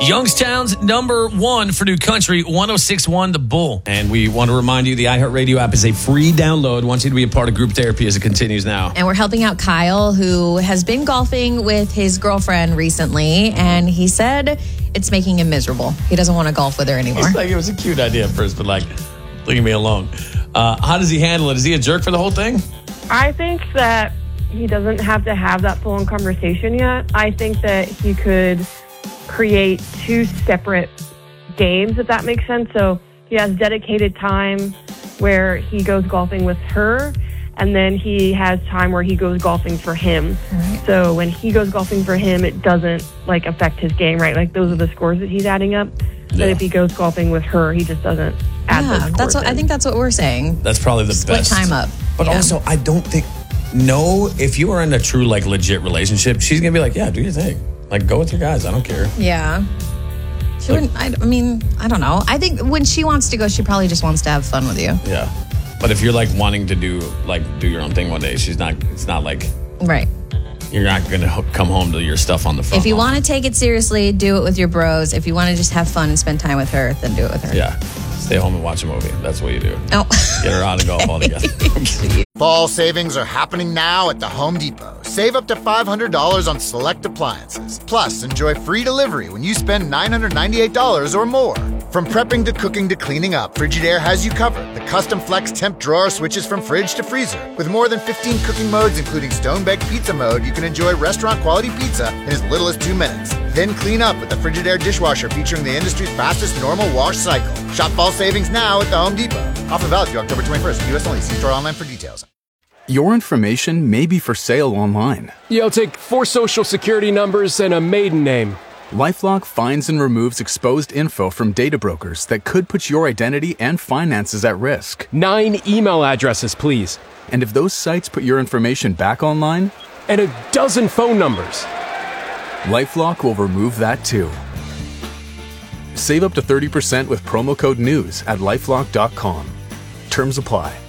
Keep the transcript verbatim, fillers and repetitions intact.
Youngstown's number one for new country, one oh six point one The Bull. And we want to remind you the iHeartRadio app is a free download. Want you to be a part of group therapy as it continues now. And we're helping out Kyle, who has been golfing with his girlfriend recently, and he said it's making him miserable. He doesn't want to golf with her anymore. It's like it was a cute idea at first, but like, leave me alone. Uh, how does he handle it? Is he a jerk for the whole thing? I think that he doesn't have to have that full-on conversation yet. I think that he could create two separate games, if that makes sense. So he has dedicated time where he goes golfing with her, and then he has time where he goes golfing for him. Right. So when he goes golfing for him, it doesn't like affect his game, right? Like those are the scores that he's adding up. Yeah. But if he goes golfing with her, he just doesn't add yeah, those scores. That's what in. I think that's what we're saying. That's probably the Split best. Split time up. But yeah. also, I don't think, no, if you are in a true, like, legit relationship, she's going to be like, yeah, do your thing. Like, go with your guys. I don't care. Yeah. She like, wouldn't, I, I mean, I don't know. I think when she wants to go, she probably just wants to have fun with you. Yeah. But if you're, like, wanting to do, like, do your own thing one day, she's not, it's not like. Right. You're not going to come home to your stuff on the phone. If you want to take it seriously, do it with your bros. If you want to just have fun and spend time with her, then do it with her. Yeah. Stay home and watch a movie. That's what you do. Oh. Get her out and golf all together. Fall savings are happening now at the Home Depot. Save up to five hundred dollars on select appliances. Plus, enjoy free delivery when you spend nine hundred ninety-eight dollars or more. From prepping to cooking to cleaning up, Frigidaire has you covered. The custom flex temp drawer switches from fridge to freezer. With more than fifteen cooking modes, including stone-baked pizza mode, you can enjoy restaurant-quality pizza in as little as two minutes. Then clean up with the Frigidaire dishwasher featuring the industry's fastest normal wash cycle. Shop fall savings now at the Home Depot. Offer valid through October twenty-first. U S only. See store online for details. Your information may be for sale online. Yeah, I'll take four social security numbers and a maiden name. LifeLock finds and removes exposed info from data brokers that could put your identity and finances at risk. Nine email addresses, please. And if those sites put your information back online? And a dozen phone numbers. LifeLock will remove that too. Save up to thirty percent with promo code NEWS at LifeLock dot com. Terms apply.